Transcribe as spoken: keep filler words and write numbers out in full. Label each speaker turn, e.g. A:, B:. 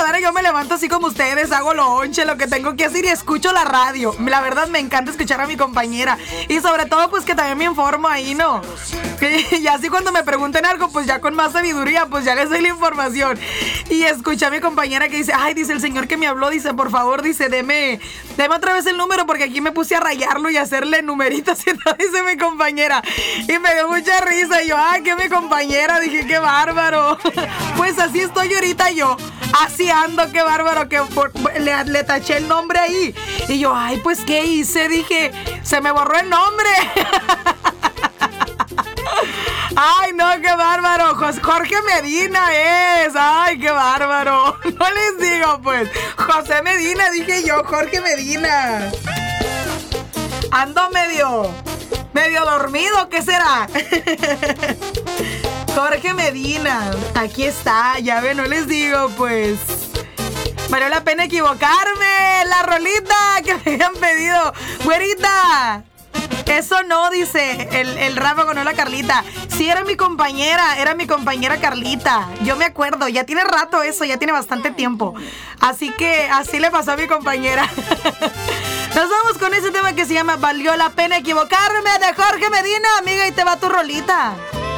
A: verdadera yo me levanto así como ustedes, hago lonche, lo que tengo que hacer y escucho la radio. La verdad me encanta escuchar a mi compañera. Y sobre todo pues que también me informo ahí, ¿no? Y así cuando me pregunten algo, pues ya con más sabiduría, pues ya les doy la información. Y escuché a mi compañera que dice, ay, dice el señor que me habló, dice, por favor, dice, deme, deme otra vez el número porque aquí me puse a rayarlo y a hacerle numeritos y todo, dice mi compañera. Y me dio mucha risa. Y yo, ay, que mi compañera, dije, qué bárbaro. Pues así estoy ahorita yo. Así ando, qué bárbaro, que por, le, le taché el nombre ahí. Y yo, ay, pues, ¿qué hice? Dije, se me borró el nombre. Ay, no, qué bárbaro. Jorge Medina es. Ay, qué bárbaro. No les digo, pues. José Medina, dije yo, Jorge Medina. Ando medio, medio dormido, ¿qué será? Jorge Medina, aquí está, ya ven, no les digo, pues. Valió la pena equivocarme. La rolita que me habían pedido. Güerita, eso no, dice el, el Ráfago, no la Carlita. Sí, era mi compañera, era mi compañera Carlita. Yo me acuerdo, ya tiene rato eso, ya tiene bastante tiempo. Así que así le pasó a mi compañera. Nos vamos con ese tema que se llama Valió la pena equivocarme, de Jorge Medina. Amiga, y te va tu rolita.